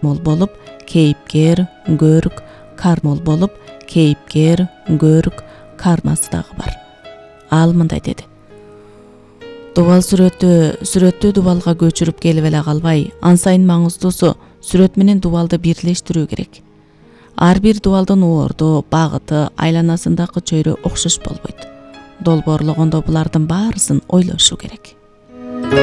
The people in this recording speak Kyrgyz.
кармол болуп, кейипкер, көрүк, кармол болуп, кейипкер, көрүк, кармасы дагы бар. Ал мындай деди. Дубал сүрөттү дубалга көчүрүп келип эле калбай, ан сайын маңыздуусу сүрөт менен дубалды бирлештирүү керек. Ар бир дубалдын орду, багыты, айланасындагы чөйрө окшош болбойт. Долбоорлогондо булардын баарысын ойлошу керек.